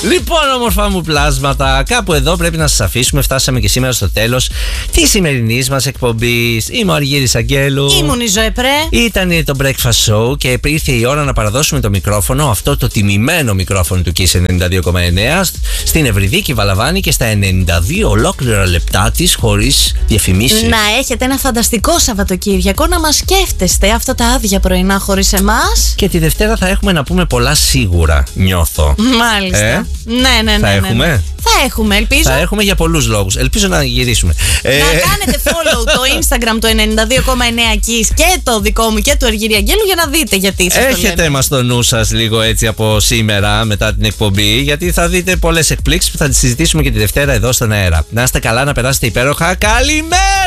Λοιπόν, όμορφα μου πλάσματα, κάπου εδώ πρέπει να σας αφήσουμε. Φτάσαμε και σήμερα στο τέλος της σημερινής μας εκπομπής. Είμαι ο Αργύρης Αγγέλου. Ήμουν η Ζωεπρέ. Ήταν το Breakfast Show και ήρθε η ώρα να παραδώσουμε το μικρόφωνο, αυτό το τιμημένο μικρόφωνο του Kiss 92,9, στην Ευρυδίκη Βαλαβάνη και στα 92 ολόκληρα λεπτά της, χωρίς διαφημίσεις. Να έχετε ένα φανταστικό Σαββατοκύριακο, να μας σκέφτεστε αυτά τα άδεια πρωινά χωρίς εμάς. Και τη Δευτέρα θα έχουμε να πούμε πολλά σίγουρα, νιώθω. Μάλιστα. Ναι. Θα έχουμε. Θα έχουμε, ελπίζω. Θα έχουμε για πολλούς λόγους. Ελπίζω να γυρίσουμε. Να κάνετε follow το Instagram του 92,9 Kiss και το δικό μου και του Αργύρη Αγγέλου για να δείτε γιατί σας το λέμε. Έχετε μας στο νου σας λίγο έτσι από σήμερα μετά την εκπομπή, γιατί θα δείτε πολλές εκπλήξεις που θα τις συζητήσουμε και τη Δευτέρα εδώ στον αέρα. Να είστε καλά, να περάσετε υπέροχα. Καλημέρα!